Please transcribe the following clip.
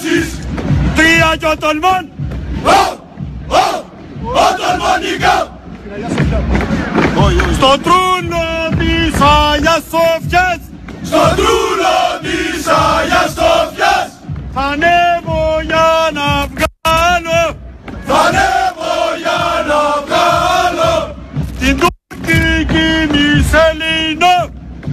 Ναζίς. 3 για Τολμάν. Ο Τολμανίκα. Στο τρούλο της Αγιάς Σοφιάς. Στο τρούλο της Αγιάς Σοφιάς. Θα ανέβω για να βγάλω. Θα ανέβω για να βγάλω. Την τουρκική μισελίνο.